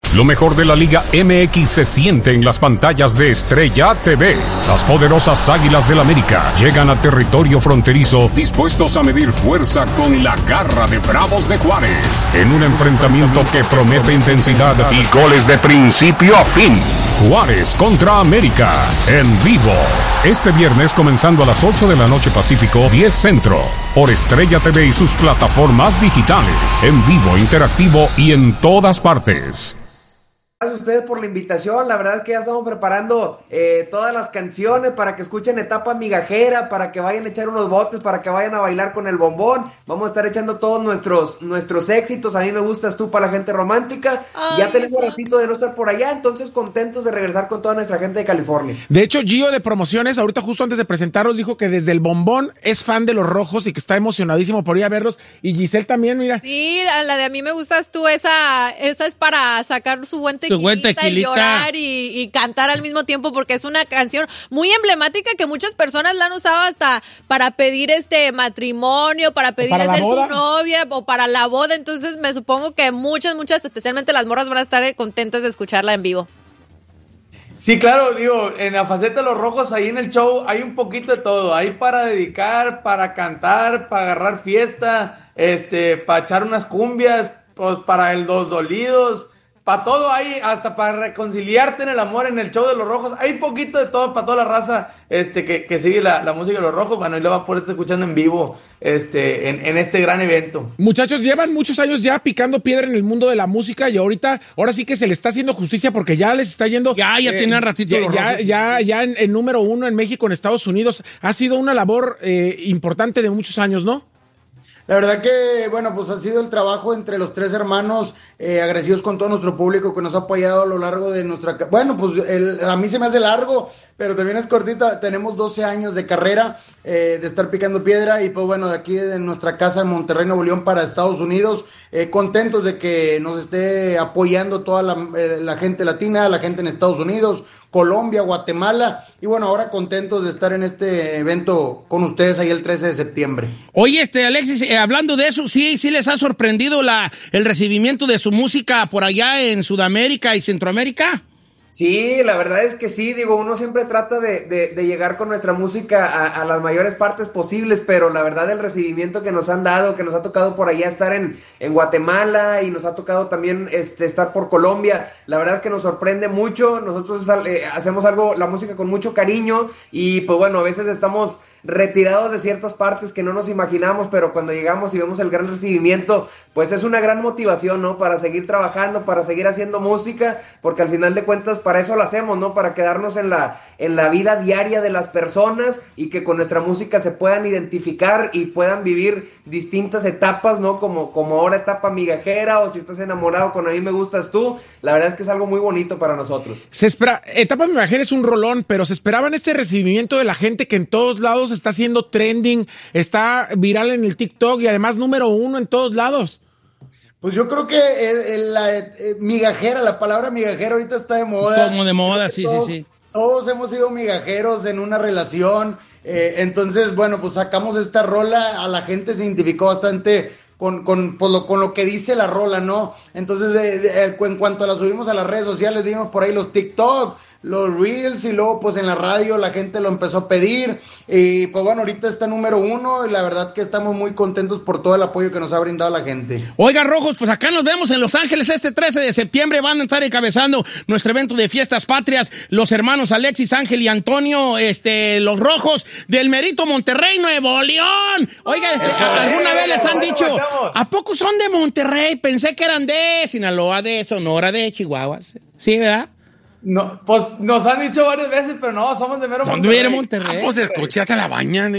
Lo mejor de la Liga MX se siente en las pantallas de Estrella TV. Las poderosas Águilas del América llegan a territorio fronterizo dispuestos a medir fuerza con la garra de Bravos de Juárez en un enfrentamiento que promete intensidad y goles de principio a fin. Juárez contra América en vivo. Este viernes comenzando a las 8 de la noche Pacífico, 10 Centro. Por Estrella TV y sus plataformas digitales. En vivo, interactivo y en todas partes. Gracias a ustedes por la invitación. La verdad es que ya estamos preparando todas las canciones para que escuchen Etapa Migajera, para que vayan a echar unos botes, para que vayan a bailar con el bombón. Vamos a estar echando todos nuestros éxitos. A mí me gustas tú para la gente romántica. Ya tenemos ratito de no estar por allá, entonces contentos de regresar con toda nuestra gente de California. De hecho, Gio de Promociones, ahorita justo antes de presentarlos, dijo que desde el bombón es fan de los Rojos y que está emocionadísimo por ir a verlos. Y Giselle también, mira. Sí, la de A mí me gustas tú, esa es para sacar su buen tequilita y llorar y cantar al mismo tiempo, porque es una canción muy emblemática que muchas personas la han usado hasta para pedir matrimonio, para pedir ser su novia o para la boda. Entonces me supongo que muchas, especialmente las morras, van a estar contentas de escucharla en vivo. Sí, claro, digo, en la faceta de los Rojos, ahí en el show hay un poquito de todo. Hay para dedicar, para cantar, para agarrar fiesta, para echar unas cumbias, pues para los dolidos. Para todo hay, hasta para reconciliarte en el amor en el show de los Rojos. Hay poquito de todo para toda la raza que sigue la música de los Rojos. Bueno, y lo va a poder estar escuchando en vivo en este gran evento. Muchachos, llevan muchos años ya picando piedra en el mundo de la música y ahora sí que se le está haciendo justicia porque ya les está yendo. Ya tiene ratito los Rojos. Ya en número 1 en México, en Estados Unidos. Ha sido una labor importante de muchos años, ¿no? La verdad que, bueno, pues ha sido el trabajo entre los tres hermanos, agradecidos con todo nuestro público que nos ha apoyado a lo largo de nuestra... Bueno, pues a mí se me hace largo, pero también es cortita. Tenemos 12 años de carrera, de estar picando piedra y pues bueno, de aquí de nuestra casa en Monterrey, Nuevo León para Estados Unidos, contentos de que nos esté apoyando toda la gente latina, la gente en Estados Unidos, Colombia, Guatemala, y bueno, ahora contentos de estar en este evento con ustedes ahí el 13 de septiembre. Oye, Alexis, hablando de eso, sí les ha sorprendido el recibimiento de su música por allá en Sudamérica y Centroamérica. Sí, la verdad es que sí, digo, uno siempre trata de llegar con nuestra música a las mayores partes posibles, pero la verdad el recibimiento que nos han dado, que nos ha tocado por allá estar en Guatemala y nos ha tocado también estar por Colombia, la verdad es que nos sorprende mucho. Nosotros hacemos la música con mucho cariño y pues bueno, a veces estamos retirados de ciertas partes que no nos imaginamos, pero cuando llegamos y vemos el gran recibimiento, pues es una gran motivación, ¿no? Para seguir trabajando, para seguir haciendo música, porque al final de cuentas para eso lo hacemos, ¿no? Para quedarnos en la vida diaria de las personas y que con nuestra música se puedan identificar y puedan vivir distintas etapas, ¿no? Como ahora etapa migajera, o si estás enamorado con A mí me gustas tú. La verdad es que es algo muy bonito para nosotros. Etapa migajera es un rolón, pero se esperaban este recibimiento de la gente que en todos lados está haciendo trending, está viral en el TikTok y además número 1 en todos lados. Pues yo creo que migajera, la palabra migajera ahorita está de moda. Como de moda, sí. Todos hemos sido migajeros en una relación, entonces, bueno, pues sacamos esta rola, a la gente se identificó bastante con lo que dice la rola, ¿no? Entonces, en cuanto la subimos a las redes sociales, vimos por ahí los TikTok, los Reels, y luego pues en la radio la gente lo empezó a pedir, y pues bueno, ahorita está número 1, y la verdad que estamos muy contentos por todo el apoyo que nos ha brindado la gente. Oiga, Rojos, pues acá nos vemos en Los Ángeles este 13 de septiembre, van a estar encabezando nuestro evento de fiestas patrias, los hermanos Alexis, Ángel y Antonio, los Rojos del Merito Monterrey, Nuevo León. Oiga, ¿alguna vez les han dicho, ¿a poco son de Monterrey? Pensé que eran de Sinaloa, de Sonora, de Chihuahua. Sí, ¿verdad? No, pues nos han dicho varias veces, pero no, somos de mero Monterrey. Son de Monterrey. Pues escuchaste la bañana.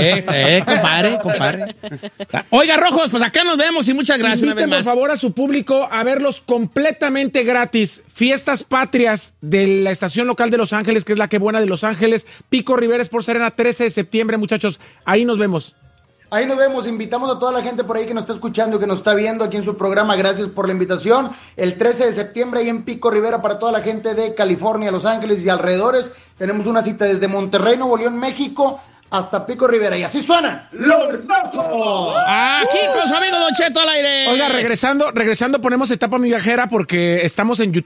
Compadre. Oiga, Rojos, pues acá nos vemos y muchas gracias. Inviten, una vez más. por favor, a su público a verlos completamente gratis. Fiestas patrias de la estación local de Los Ángeles, que es la que buena de Los Ángeles. Pico Rivera Sports Arena, 13 de septiembre, muchachos. Ahí nos vemos. Ahí nos vemos, invitamos a toda la gente por ahí que nos está escuchando y que nos está viendo aquí en su programa, gracias por la invitación, el 13 de septiembre ahí en Pico Rivera para toda la gente de California, Los Ángeles y alrededores, tenemos una cita desde Monterrey, Nuevo León, México, hasta Pico Rivera, y así suenan Los Rojos. Aquí con su amigo Don Cheto al aire. Oiga, regresando ponemos etapa migajera porque estamos en YouTube.